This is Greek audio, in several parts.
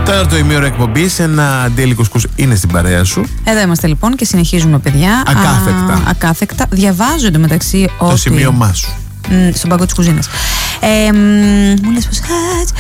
Τέταρτο ημίωρο εκπομπής, ένα daily κουσκούς είναι στην παρέα σου. Εδώ είμαστε λοιπόν και συνεχίζουμε, παιδιά. Ακάθεκτα. Διαβάζω εντωμεταξύ ότι. Το σημείωμά σου. Στον πάγκο της κουζίνας. Μου λες πως.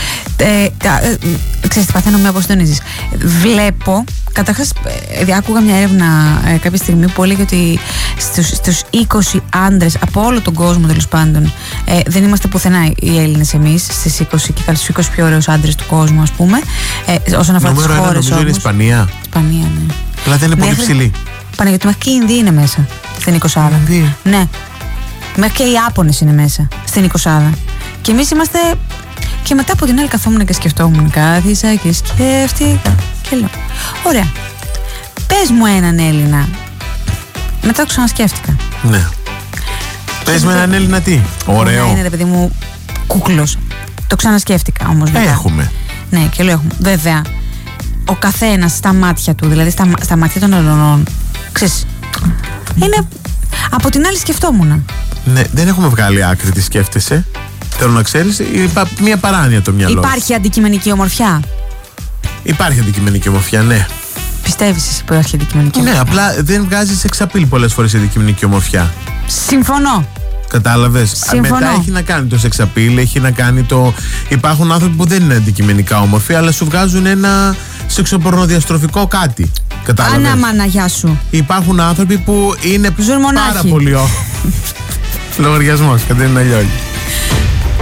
Ξέρεις τι παθαίνω, με αποστονίζεις. Βλέπω. Καταρχάς, άκουγα μια έρευνα κάποια στιγμή που έλεγε ότι στους 20 άντρες από όλο τον κόσμο, τέλος πάντων, δεν είμαστε πουθενά οι Έλληνες εμείς στις 20 και καλώς στους 20 πιο ωραίους άντρες του κόσμου, ας πούμε. Όσον αφορά τις χώρες. Νομίζω είναι η Ισπανία. Ισπανία, ναι. Δηλαδή είναι πολύ ψηλή. Παναγιώτη, μέχρι και οι Ινδοί είναι μέσα στην 20. Ναι. Μέχρι και οι Ιάπωνες είναι μέσα στην 20. Και εμείς είμαστε. Και μετά από την άλλη καθόμουν και σκεφτόμουν. Κάθισα και σκέφτηκα. Και λέω: ωραία, πες μου έναν Έλληνα. Μετά το ξανασκέφτηκα. Ναι. Πες με έναν Έλληνα τι. Ωραίο. Είναι, ρε παιδί μου, κούκλος. Το ξανασκέφτηκα όμως μετά. Έχουμε. Ναι, και λέω έχουμε. Βέβαια, ο καθένας στα μάτια του, δηλαδή στα μάτια των Ελληνών, ξέρεις, είναι. Από την άλλη σκεφτόμουν. Ναι, δεν έχουμε βγάλει άκρη τι σκέφτεσαι. Θέλω να ξέρεις, μια παράνοια το μυαλό. Υπάρχει αντικειμενική ομορφιά. Υπάρχει αντικειμενική ομορφιά, ναι. Πιστεύεις εσύ που υπάρχει αντικειμενική ομορφιά? Ναι, απλά δεν βγάζεις εξαπίλ πολλές φορές η αντικειμενική ομορφιά. Συμφωνώ. Κατάλαβες. Μετά έχει να κάνει το σεξαπίλ, έχει να κάνει το. Υπάρχουν άνθρωποι που δεν είναι αντικειμενικά όμορφοι, αλλά σου βγάζουν ένα σεξοπορνοδιαστροφικό κάτι. Κατάλαβες. Μάνα, γεια σου. Υπάρχουν άνθρωποι που είναι πάρα πολύ. Λογαριασμός, Κατερίνα Λιόλη.